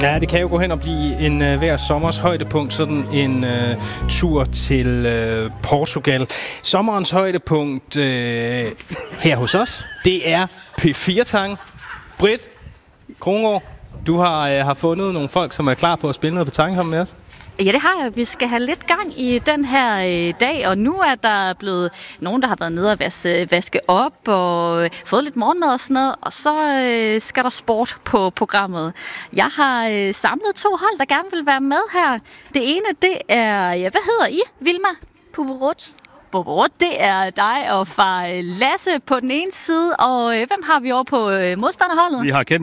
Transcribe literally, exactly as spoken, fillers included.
Ja, det kan jo gå hen og blive en uh, hver sommers højdepunkt, sådan en uh, tur til uh, Portugal. Sommerens højdepunkt uh, her hos os, det er P fire-tangen. Britt Krongaard, du har, uh, har fundet nogle folk, som er klar på at spille noget petanque sammen med os. Ja, det har jeg. Vi skal have lidt gang i den her øh, dag, og nu er der blevet nogen, der har været nede og vaske, vaske op og øh, fået lidt morgenmad og sådan noget, og så øh, skal der sport på programmet. Jeg har øh, samlet to hold, der gerne vil være med her. Det ene, det er, ja, hvad hedder I, Vilma? Puberut. Bobo, det er dig og far Lasse på den ene side, og øh, hvem har vi over på øh, modstanderholdet? Vi har Kent